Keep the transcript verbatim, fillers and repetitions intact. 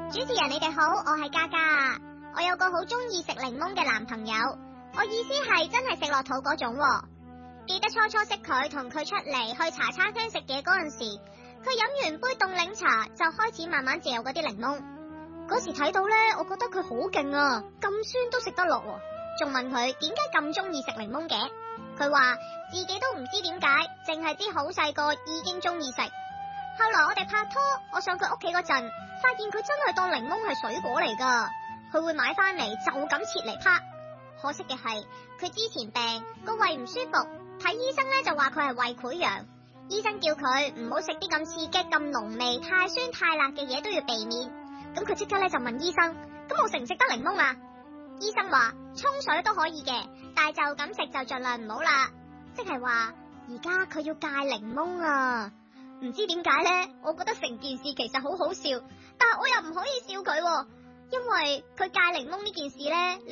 主持人你哋好，我係嘉嘉。我有個好中意食檸檬嘅男朋友，我意思係真係食落肚嗰種喎。記得初初識佢，同佢出嚟去茶餐廳食嘢嗰陣時，佢飲完杯凍檸茶就開始慢慢嚼嗰啲檸檬。嗰時睇到呢，我覺得佢好勁啊，咁酸都食得落，仲問佢點解咁中意食檸檬嘅。佢話自己都唔知點解，淨係知好細個已經中意食。後來我哋拍拖，我上佢屋企嗰陣，發現佢真係當檸檬係水果嚟噶，佢會買翻嚟就咁切嚟拍。可惜嘅係佢之前病個胃唔舒服，睇醫生咧就話佢係胃潰瘍，醫生叫佢唔好食啲咁刺激、咁濃味、太酸太辣嘅嘢都要避免。咁佢即刻咧就問醫生：咁我食唔食得檸檬啊？醫生話沖水都可以嘅，但係就咁食就盡量唔好啦。即係話而家佢要戒檸檬啊！唔知點解呢，我覺得成件事其實好好笑，但係我又唔可以笑佢喎，因為佢戒檸檬呢件事呢。